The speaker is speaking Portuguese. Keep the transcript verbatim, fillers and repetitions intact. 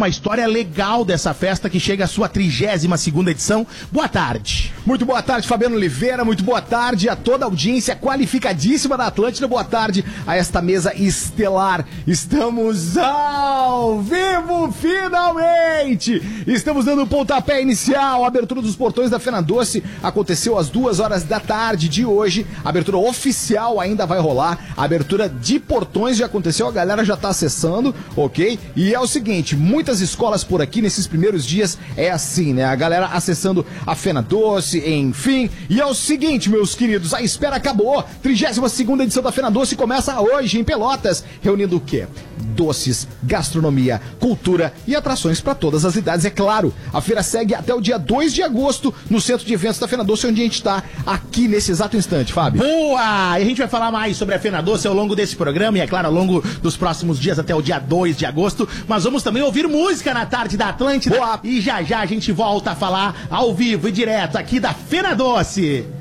uma história legal dessa festa que chega à sua trigésima segunda edição. Boa tarde. Muito boa tarde, Fabiano Oliveira. Muito boa tarde a toda a audiência qualificadíssima da Atlântida. Boa tarde a esta mesa estelar. Estamos ao vivo, finalmente! Estamos dando o pontapé inicial. A abertura dos portões da Fena Doce aconteceu às duas horas da tarde de hoje. A abertura oficial ainda vai rolar. A abertura de portões já aconteceu, a galera já tá acessando, ok? E é o seguinte, muitas escolas por aqui nesses primeiros dias é assim, né? A galera acessando a Fena Doce, enfim. E é o seguinte, meus queridos, a espera acabou. trigésima segunda edição da Fena Doce começa hoje em Pelotas, reunindo o quê? Doces, gastronomia, cultura e atrações para todas as idades, é claro. A feira segue até o dia dois de agosto no centro de eventos da Fena Doce, onde a gente está aqui nesse exato instante, Fábio. Boa! E a gente vai falar mais sobre a Fena Doce ao longo desse programa e, é claro, ao longo dos próximos dias até o dia dois de agosto. Mas vamos também ouvir música na tarde da Atlântida. Boa. E já já a gente volta a falar ao vivo e direto aqui da Fena Doce.